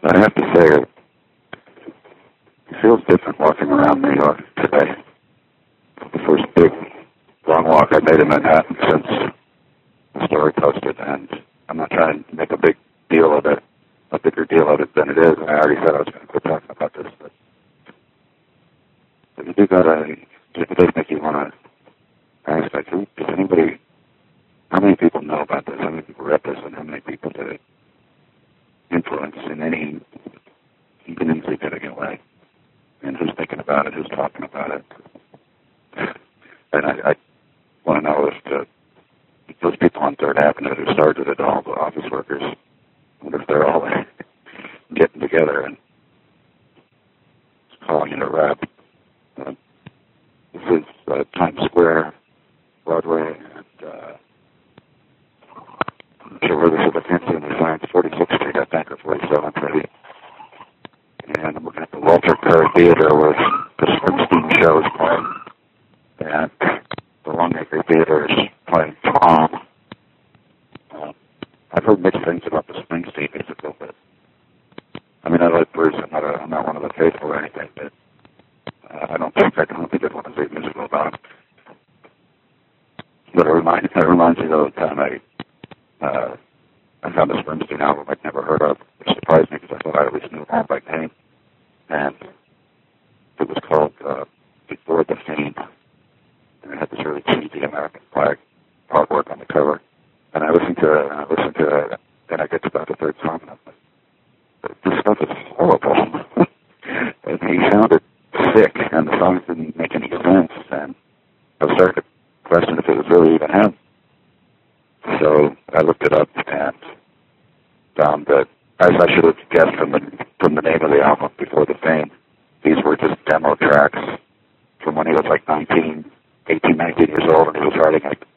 I have to say, it feels different walking around New York today. The first big long walk I made in Manhattan since the story posted, and I'm not trying to make a big deal of it, a bigger deal of it than it is. And I already said I was going to quit talking about this, but you do gotta, it does make you want to ask, like, does anybody, how many people know about this? How many people read this, and how many people did it influence in any even insignificant way? And who's thinking about it? Who's talking about it? And I want to know if those people on Third Avenue who started it, all the office workers, if they're all getting together and calling it a rap. This is Times Square, Broadway, and I'm not sure where this is. I can't see any signs. 46th Street, I think, or 47th, maybe. And I'm looking at the Walter Kerr Theater where the Springsteen show is playing. And the Longacre Theater is playing Tom. I've heard mixed things about the Springsteen musical, but I mean, I like Bruce. I'm not one of the faithful or anything, but I don't think I'd want to see a musical about him. But it reminds me of the time I found a Springsteen album I'd never heard of, which surprised me because I thought I at least knew it by name. And it was called Before the Fame. And it had this really cheesy American flag artwork on the cover. And I listened to it, and I get to about the third song, and I'm like, this stuff is horrible. And he sounded sick, and the songs didn't make any sense, and I was starting to question if it was really even him. So I looked it up and found that, as I should have guessed from the name of the album, Before the Fame, these were just demo tracks from when he was like 19 years old, and he was writing like